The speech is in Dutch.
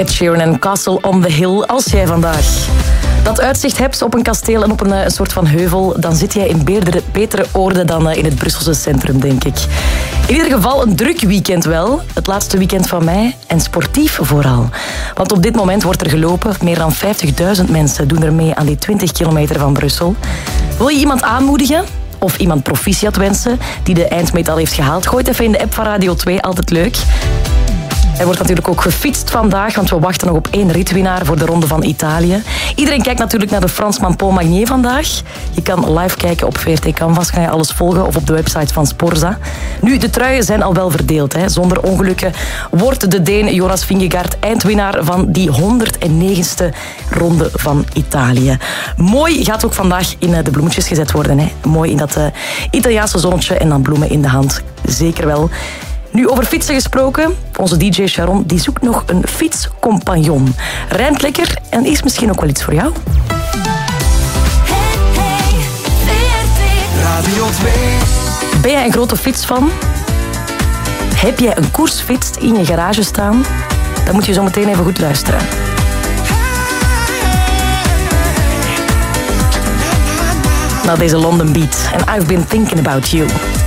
Ed Sheeran en Castle on the Hill. Als jij vandaag dat uitzicht hebt op een kasteel en op een soort van heuvel, dan zit jij in betere orde dan in het Brusselse centrum, denk ik. In ieder geval een druk weekend wel. Het laatste weekend van mei. En sportief vooral. Want op dit moment wordt er gelopen. Meer dan 50.000 mensen doen er mee aan die 20 kilometer van Brussel. Wil je iemand aanmoedigen? Of iemand proficiat wensen die de eindmeet al heeft gehaald? Gooi het even in de app van Radio 2. Altijd leuk. Er wordt natuurlijk ook gefietst vandaag, want we wachten nog op 1 ritwinnaar voor de Ronde van Italië. Iedereen kijkt natuurlijk naar de Fransman Paul Magnier vandaag. Je kan live kijken op VRT Canvas, kan je alles volgen, of op de website van Sporza. Nu, de truien zijn al wel verdeeld. Hè. Zonder ongelukken wordt de Deen Jonas Vingegaard eindwinnaar van die 109e Ronde van Italië. Mooi gaat ook vandaag in de bloemetjes gezet worden. Hè. Mooi in dat Italiaanse zonnetje en dan bloemen in de hand. Zeker wel. Nu, over fietsen gesproken. Onze DJ Sharon die zoekt nog een fietscompagnon. Rijmt lekker en is misschien ook wel iets voor jou. Radio 2. Ben jij een grote fietsfan? Heb jij een koersfiets in je garage staan? Dan moet je zo meteen even goed luisteren. Naar deze London Beat. And I've been thinking about you.